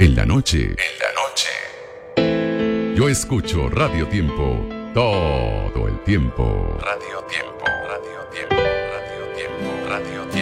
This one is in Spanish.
En la noche. Yo escucho Radio Tiempo todo el tiempo. Radio Tiempo.